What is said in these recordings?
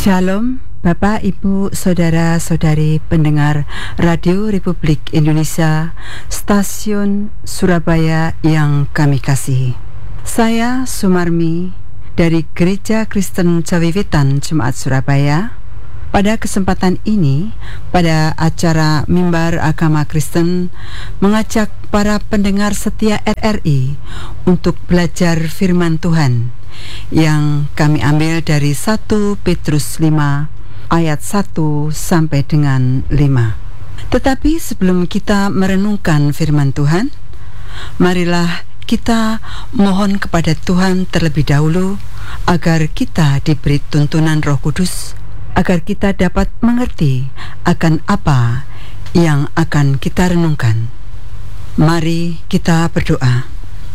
Shalom, Bapak, Ibu, Saudara-saudari pendengar Radio Republik Indonesia, Stasiun Surabaya yang kami kasihi. Saya Sumarmi dari Gereja Kristen Jawiwitan Jemaat Surabaya. Pada kesempatan ini, pada acara Mimbar Agama Kristen mengajak para pendengar setia RRI untuk belajar firman Tuhan yang kami ambil dari 1 Petrus 5 ayat 1 sampai dengan 5. Tetapi sebelum kita merenungkan firman Tuhan, marilah kita mohon kepada Tuhan terlebih dahulu agar kita diberi tuntunan Roh Kudus, agar kita dapat mengerti akan apa yang akan kita renungkan. Mari kita berdoa.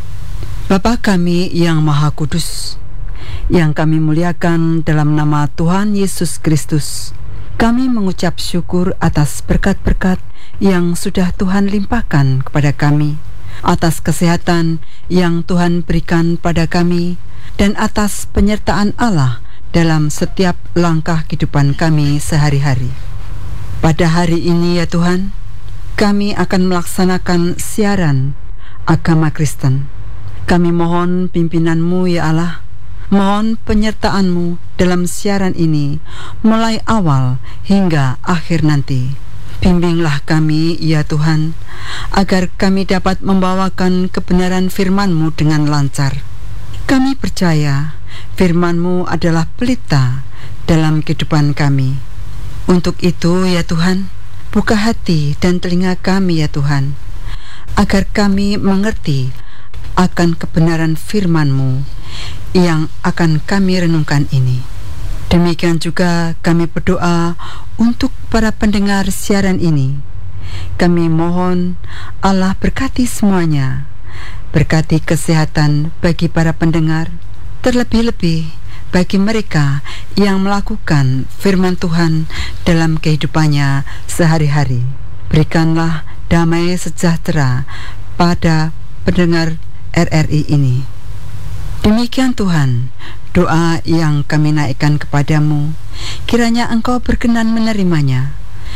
Bapa kami yang Maha Kudus, yang kami muliakan dalam nama Tuhan Yesus Kristus, kami mengucap syukur atas berkat-berkat yang sudah Tuhan limpahkan kepada kami, atas kesehatan yang Tuhan berikan pada kami, dan atas penyertaan Allah dalam setiap langkah kehidupan kami sehari-hari. Pada hari ini ya Tuhan, kami akan melaksanakan siaran agama Kristen. Kami mohon pimpinan-Mu ya Allah, mohon penyertaan-Mu dalam siaran ini mulai awal hingga akhir nanti. Bimbinglah kami ya Tuhan, agar kami dapat membawakan kebenaran firman-Mu dengan lancar. Kami percaya firman-Mu adalah pelita dalam kehidupan kami. Untuk itu ya Tuhan, buka hati dan telinga kami ya Tuhan, agar kami mengerti akan kebenaran firman-Mu yang akan kami renungkan ini. Demikian juga kami berdoa untuk para pendengar siaran ini. Kami mohon Allah berkati semuanya, berkati kesehatan bagi para pendengar, terlebih-lebih bagi mereka yang melakukan firman Tuhan dalam kehidupannya sehari-hari. Berikanlah damai sejahtera pada pendengar RRI ini. Demikian Tuhan, doa yang kami naikkan kepadamu, kiranya Engkau berkenan menerimanya.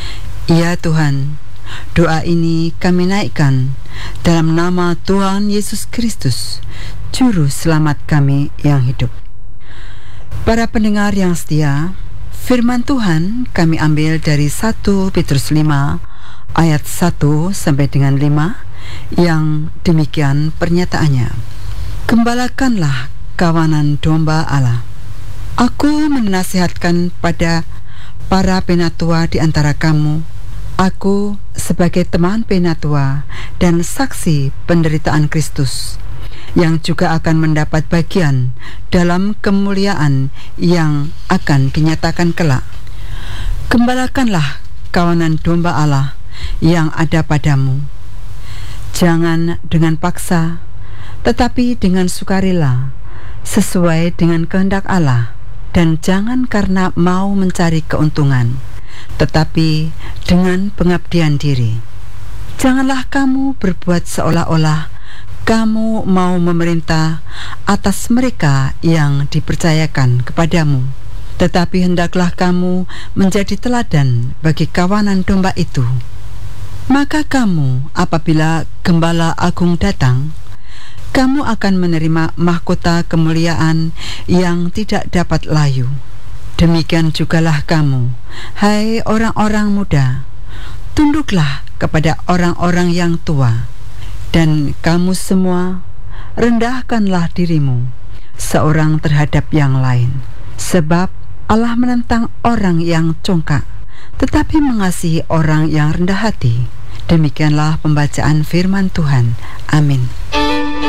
Ya Tuhan, doa ini kami naikkan dalam nama Tuhan Yesus Kristus, Juru Selamat kami yang hidup. Para pendengar yang setia, firman Tuhan kami ambil dari 1 Petrus 5 ayat 1 sampai dengan 5, yang demikian pernyataannya. Gembalakanlah kawanan domba Allah. Aku menasihatkan pada para penatua di antara kamu. Aku sebagai teman penatua dan saksi penderitaan Kristus, yang juga akan mendapat bagian dalam kemuliaan yang akan dinyatakan kelak. Gembalakanlah kawanan domba Allah yang ada padamu. Jangan dengan paksa, tetapi dengan sukarela, sesuai dengan kehendak Allah, dan jangan karena mau mencari keuntungan, tetapi dengan pengabdian diri. Janganlah kamu berbuat seolah-olah kamu mau memerintah atas mereka yang dipercayakan kepadamu, tetapi hendaklah kamu menjadi teladan bagi kawanan domba itu. Maka kamu, apabila Gembala Agung datang, kamu akan menerima mahkota kemuliaan yang tidak dapat layu. Demikian jugalah kamu, hai orang-orang muda, tunduklah kepada orang-orang yang tua. Dan kamu semua, rendahkanlah dirimu seorang terhadap yang lain. Sebab Allah menentang orang yang congkak, tetapi mengasihi orang yang rendah hati. Demikianlah pembacaan firman Tuhan. Amin.